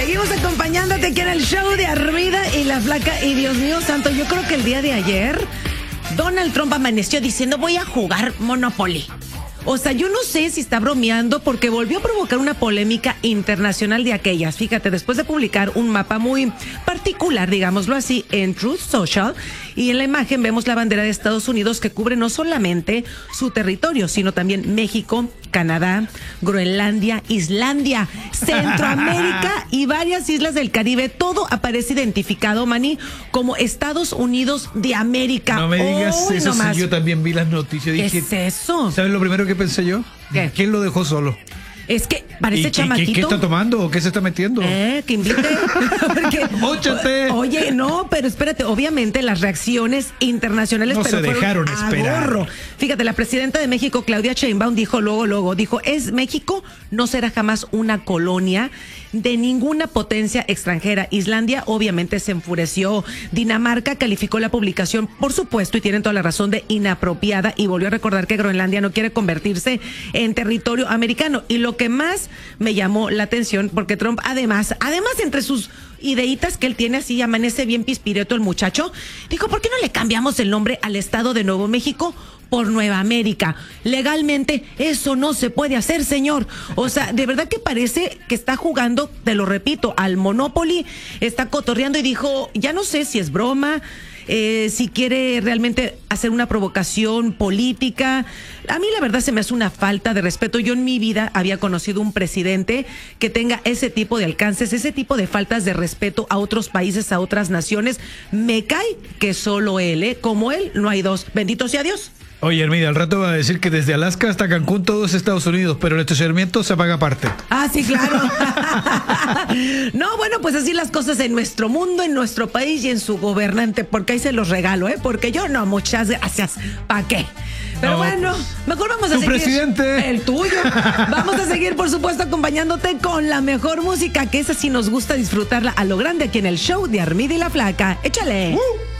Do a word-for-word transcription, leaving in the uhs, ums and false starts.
Seguimos acompañándote aquí en el show de Armida y la Flaca. Y Dios mío santo, yo creo que el día de ayer Donald Trump amaneció diciendo voy a jugar Monopoly. O sea, yo no sé si está bromeando porque volvió a provocar una polémica internacional de aquellas. Fíjate, después de publicar un mapa muy particular, digámoslo así, en Truth Social, y en la imagen vemos la bandera de Estados Unidos que cubre no solamente su territorio, sino también México, Canadá, Groenlandia, Islandia, Centroamérica y varias islas del Caribe. Todo aparece identificado, Manny, como Estados Unidos de América. No me digas Hoy eso, nomás. si yo también vi las noticias. ¿Qué Dije, es eso? ¿sabes lo primero que pensé yo? ¿Qué? ¿Quién lo dejó solo? Es que ¿Y parece qué, chamaquito. qué, qué está tomando o qué se está metiendo? Eh, que invite. Porque, ¡Móchate! Oye, no, pero espérate, obviamente las reacciones internacionales No pero se fueron dejaron a esperar. gorro. Fíjate, la presidenta de México, Claudia Sheinbaum, dijo luego, luego, dijo, es México no será jamás una colonia de ninguna potencia extranjera. Islandia obviamente se enfureció. Dinamarca calificó la publicación, por supuesto, y tienen toda la razón, de inapropiada, y volvió a recordar que Groenlandia no quiere convertirse en territorio americano. Y lo que más me llamó la atención, porque Trump además, además entre sus ideitas que él tiene, así amanece bien pispireto el muchacho, dijo, ¿por qué no le cambiamos el nombre al estado de Nuevo México por Nueva América? Legalmente eso no se puede hacer, señor. O sea, de verdad que parece que está jugando, te lo repito, al Monopoly, está cotorreando y dijo, ya no sé si es broma, eh, si quiere realmente hacer una provocación política. A mí la verdad se me hace una falta de respeto. Yo en mi vida había conocido un presidente que tenga ese tipo de alcances, ese tipo de faltas de respeto a otros países, a otras naciones. Me cae que solo él, ¿eh? Como él no hay dos. Bendito sea Dios. Oye, Hermida, al rato va a decir que desde Alaska hasta Cancún todo es Estados Unidos, pero el estacionamiento se paga aparte. Ah, sí, claro. No, bueno, pues así las cosas en nuestro mundo, en nuestro país y en su gobernante, porque ahí se los regalo, ¿eh? Porque yo no, muchas gracias. ¿Para qué? Pero No, bueno, pues, mejor vamos a tu seguir. presidente. El tuyo. Vamos a seguir, por supuesto, acompañándote con la mejor música, que esa sí nos gusta disfrutarla a lo grande aquí en el show de Armida y la Flaca. Échale. Uh.